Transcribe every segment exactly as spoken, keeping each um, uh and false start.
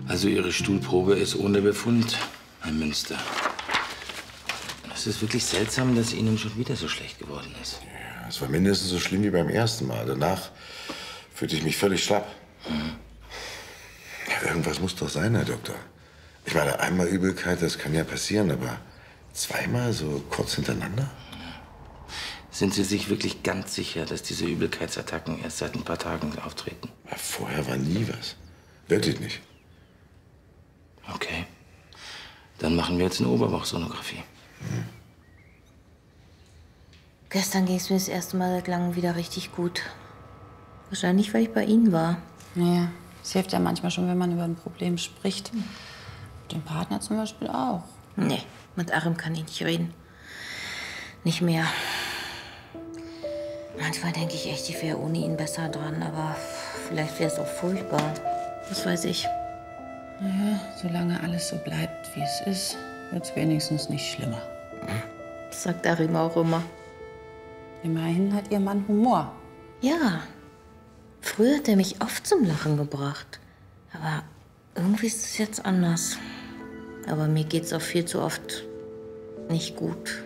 Also Ihre Stuhlprobe ist ohne Befund, Herr Münster. Es ist wirklich seltsam, dass Ihnen schon wieder so schlecht geworden ist. Ja, es war mindestens so schlimm wie beim ersten Mal. Danach fühlte ich mich völlig schlapp. Mhm. Ja, irgendwas muss doch sein, Herr Doktor. Ich meine, einmal Übelkeit, das kann ja passieren, aber zweimal so kurz hintereinander? Sind Sie sich wirklich ganz sicher, dass diese Übelkeitsattacken erst seit ein paar Tagen auftreten? Ja, vorher war nie was. Wirklich nicht. Okay. Dann machen wir jetzt eine Oberbauchsonographie. Hm. Gestern ging es mir das erste Mal seit langem wieder richtig gut. Wahrscheinlich, weil ich bei Ihnen war. Naja, es hilft ja manchmal schon, wenn man über ein Problem spricht. Mit dem Partner zum Beispiel auch. Nee, mit Achim kann ich nicht reden. Nicht mehr. Manchmal denke ich echt, ich wäre ohne ihn besser dran, aber vielleicht wäre es auch furchtbar. Das weiß ich. Naja, solange alles so bleibt, wie es ist, wird es wenigstens nicht schlimmer. Das sagt Achim auch immer. Immerhin hat Ihr Mann Humor. Ja. Früher hat er mich oft zum Lachen gebracht. Aber irgendwie ist es jetzt anders. Aber mir geht's auch viel zu oft nicht gut.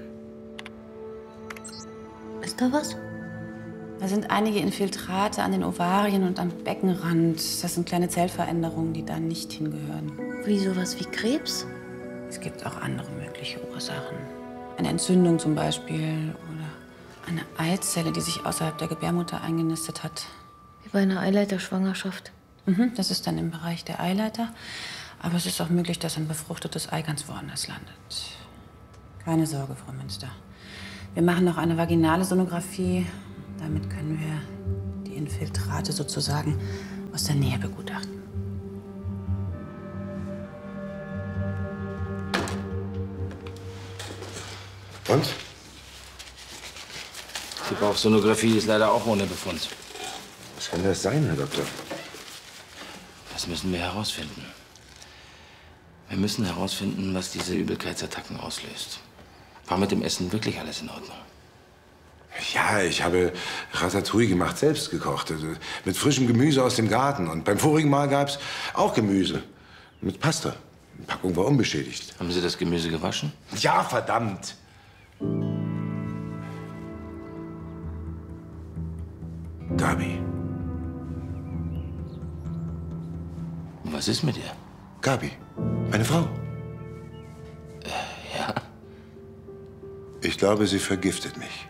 Ist da was? Da sind einige Infiltrate an den Ovarien und am Beckenrand. Das sind kleine Zellveränderungen, die da nicht hingehören. Wie sowas wie Krebs? Es gibt auch andere mögliche Ursachen. Eine Entzündung zum Beispiel oder eine Eizelle, die sich außerhalb der Gebärmutter eingenistet hat. Wie bei einer Eileiterschwangerschaft. Mhm, das ist dann im Bereich der Eileiter. Aber es ist auch möglich, dass ein befruchtetes Ei ganz woanders landet. Keine Sorge, Frau Münster. Wir machen noch eine vaginale Sonographie. Damit können wir die Infiltrate sozusagen aus der Nähe begutachten. Und? Die Bauchsonographie ist leider auch ohne Befund. Was kann das sein, Herr Doktor? Das müssen wir herausfinden. Wir müssen herausfinden, was diese Übelkeitsattacken auslöst. War mit dem Essen wirklich alles in Ordnung? Ja, ich habe Ratatouille gemacht, selbst gekocht. Also mit frischem Gemüse aus dem Garten. Und beim vorigen Mal gab's auch Gemüse. Mit Pasta. Die Packung war unbeschädigt. Haben Sie das Gemüse gewaschen? Ja, verdammt! Gabi. Was ist mit ihr? Gabi, meine Frau. Äh, ja. Ich glaube, sie vergiftet mich.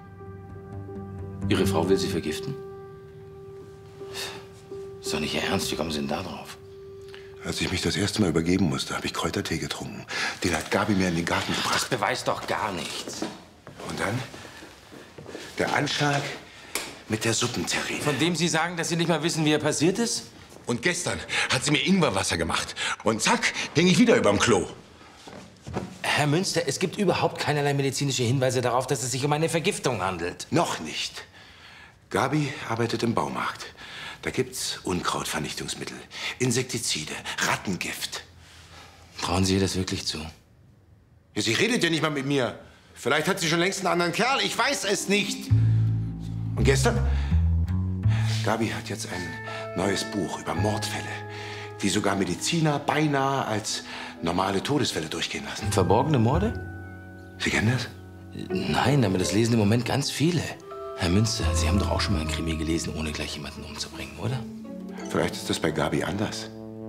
Ihre Frau will Sie vergiften? Ist doch nicht Ihr Ernst. Wie kommen Sie denn da drauf? Als ich mich das erste Mal übergeben musste, habe ich Kräutertee getrunken. Den hat Gabi mir in den Garten gebracht. Das beweist doch gar nichts. Und dann der Anschlag mit der Suppenterrine. Von dem Sie sagen, dass Sie nicht mal wissen, wie er passiert ist? Und gestern hat sie mir Ingwerwasser gemacht. Und zack, hing ich wieder überm Klo. Herr Münster, es gibt überhaupt keinerlei medizinische Hinweise darauf, dass es sich um eine Vergiftung handelt. Noch nicht. Gabi arbeitet im Baumarkt. Da gibt's Unkrautvernichtungsmittel, Insektizide, Rattengift. Trauen Sie ihr das wirklich zu? Ja, sie redet ja nicht mal mit mir. Vielleicht hat sie schon längst einen anderen Kerl. Ich weiß es nicht. Und gestern? Gabi hat jetzt ein neues Buch über Mordfälle, die sogar Mediziner beinahe als normale Todesfälle durchgehen lassen. Verborgene Morde? Sie kennen das? Nein, aber das lesen im Moment ganz viele. Herr Münster, Sie haben doch auch schon mal einen Krimi gelesen, ohne gleich jemanden umzubringen, oder? Vielleicht ist das bei Gabi anders.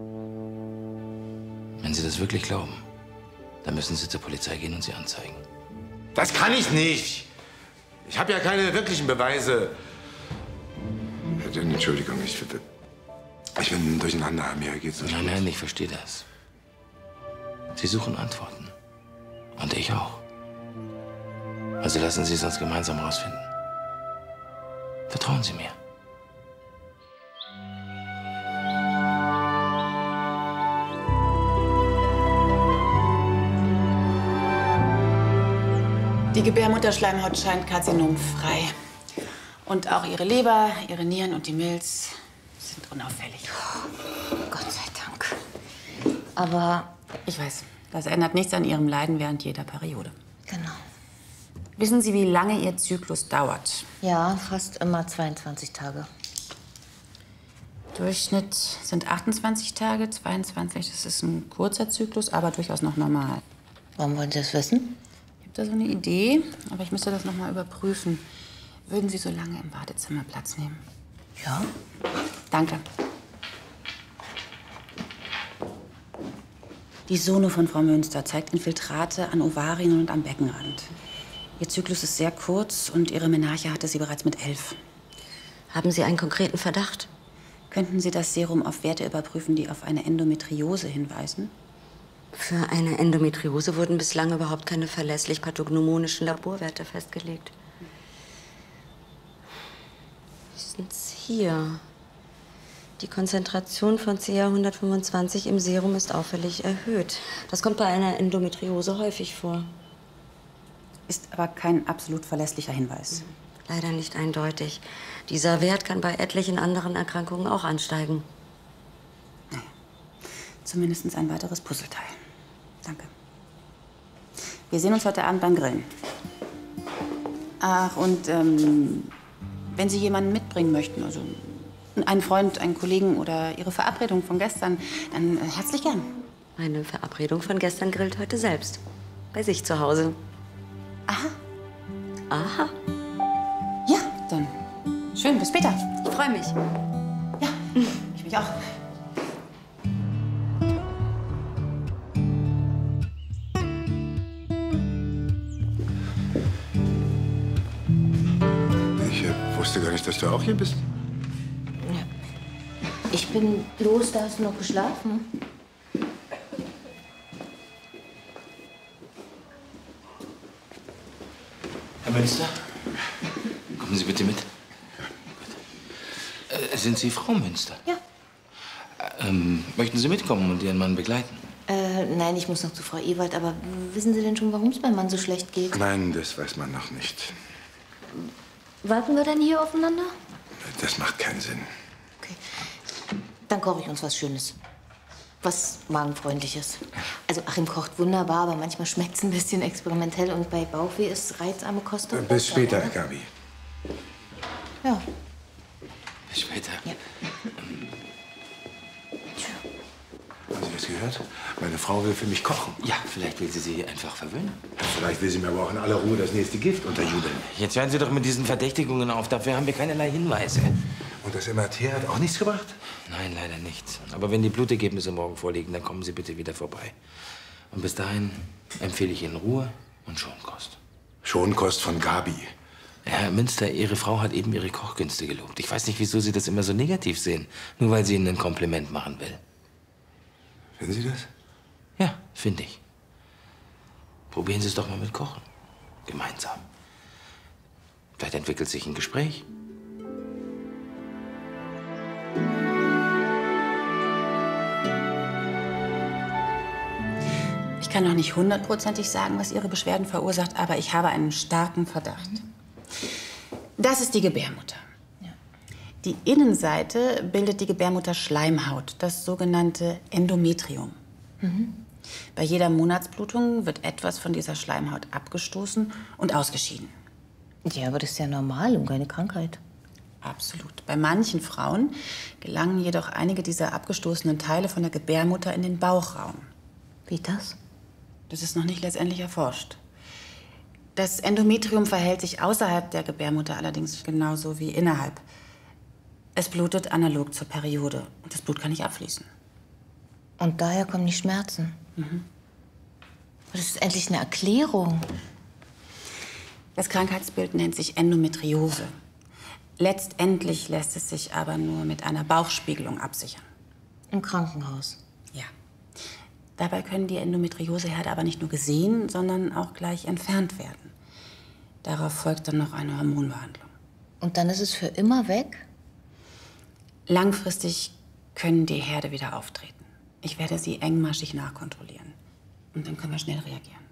Wenn Sie das wirklich glauben, dann müssen Sie zur Polizei gehen und sie anzeigen. Das kann ich nicht. Ich habe ja keine wirklichen Beweise. Entschuldigung, ich, ich bin durcheinander. Mir geht's nicht Nein, gut. nein, ich verstehe das. Sie suchen Antworten. Und ich auch. Also lassen Sie es uns gemeinsam rausfinden. Vertrauen Sie mir. Die Gebärmutterschleimhaut scheint karzinomfrei. Und auch ihre Leber, ihre Nieren und die Milz sind unauffällig. Gott sei Dank. Aber ich weiß, das ändert nichts an ihrem Leiden während jeder Periode. Genau. Wissen Sie, wie lange Ihr Zyklus dauert? Ja, fast immer zweiundzwanzig Tage. Durchschnitt sind achtundzwanzig Tage, zweiundzwanzig, das ist ein kurzer Zyklus, aber durchaus noch normal. Warum wollen Sie das wissen? Ich habe da so eine Idee, aber ich müsste das noch mal überprüfen. Würden Sie so lange im Badezimmer Platz nehmen? Ja. Danke. Die Sono von Frau Münster zeigt Infiltrate an Ovarien und am Beckenrand. Ihr Zyklus ist sehr kurz und ihre Menarche hatte sie bereits mit elf. Haben Sie einen konkreten Verdacht? Könnten Sie das Serum auf Werte überprüfen, die auf eine Endometriose hinweisen? Für eine Endometriose wurden bislang überhaupt keine verlässlich pathognomonischen Laborwerte festgelegt. Wie sind's hier? Die Konzentration von C A hundertfünfundzwanzig im Serum ist auffällig erhöht. Das kommt bei einer Endometriose häufig vor. Ist aber kein absolut verlässlicher Hinweis. Leider nicht eindeutig. Dieser Wert kann bei etlichen anderen Erkrankungen auch ansteigen. Naja, zumindest ein weiteres Puzzleteil. Danke. Wir sehen uns heute Abend beim Grillen. Ach, und ähm, wenn Sie jemanden mitbringen möchten, also einen Freund, einen Kollegen oder Ihre Verabredung von gestern, dann äh, herzlich gern. Meine Verabredung von gestern grillt heute selbst. Bei sich zu Hause. Aha. Aha. Ja, dann schön. Bis später. Ich freue mich. Ja, ich mich auch. Ich äh, wusste gar nicht, dass du auch hier bist. Ich bin los, da hast du noch geschlafen. Herr Münster, kommen Sie bitte mit. Gut. Äh, sind Sie Frau Münster? Ja. Ähm, möchten Sie mitkommen und Ihren Mann begleiten? Äh, nein, ich muss noch zu Frau Ewald. Aber wissen Sie denn schon, warum es meinem Mann so schlecht geht? Nein, das weiß man noch nicht. Warten wir dann hier aufeinander? Das macht keinen Sinn. Okay. Dann koche ich uns was Schönes. Was Magenfreundliches. Also Achim kocht wunderbar, aber manchmal schmeckt es ein bisschen experimentell. Und bei Bauchweh ist reizarme Kost doch Äh, Bis besser, später, oder? Gabi. Ja. Bis später. Ja. Haben Sie das gehört? Meine Frau will für mich kochen. Ja, vielleicht will sie Sie einfach verwöhnen. Vielleicht will sie mir aber auch in aller Ruhe das nächste Gift unterjubeln. Jetzt hören Sie doch mit diesen Verdächtigungen auf. Dafür haben wir keinerlei Hinweise. Und das M R T hat auch nichts gebracht? Nein, leider nicht. Aber wenn die Blutergebnisse morgen vorliegen, dann kommen Sie bitte wieder vorbei. Und bis dahin empfehle ich Ihnen Ruhe und Schonkost. Schonkost von Gabi. Herr Münster, Ihre Frau hat eben Ihre Kochkünste gelobt. Ich weiß nicht, wieso Sie das immer so negativ sehen. Nur weil sie Ihnen ein Kompliment machen will. Finden Sie das? Ja, finde ich. Probieren Sie es doch mal mit Kochen. Gemeinsam. Vielleicht entwickelt sich ein Gespräch. Ich kann noch nicht hundertprozentig sagen, was Ihre Beschwerden verursacht, aber ich habe einen starken Verdacht. Das ist die Gebärmutter. Die Innenseite bildet die Gebärmutterschleimhaut, das sogenannte Endometrium. Mhm. Bei jeder Monatsblutung wird etwas von dieser Schleimhaut abgestoßen und ausgeschieden. Ja, aber das ist ja normal und keine Krankheit. Absolut. Bei manchen Frauen gelangen jedoch einige dieser abgestoßenen Teile von der Gebärmutter in den Bauchraum. Wie das? Das ist noch nicht letztendlich erforscht. Das Endometrium verhält sich außerhalb der Gebärmutter allerdings genauso wie innerhalb. Es blutet analog zur Periode und das Blut kann nicht abfließen. Und daher kommen die Schmerzen. Mhm. Das ist endlich eine Erklärung. Das Krankheitsbild nennt sich Endometriose. Letztendlich lässt es sich aber nur mit einer Bauchspiegelung absichern. Im Krankenhaus? Ja. Dabei können die Endometrioseherde aber nicht nur gesehen, sondern auch gleich entfernt werden. Darauf folgt dann noch eine Hormonbehandlung. Und dann ist es für immer weg? Langfristig können die Herde wieder auftreten. Ich werde sie engmaschig nachkontrollieren. Und dann können wir schnell reagieren.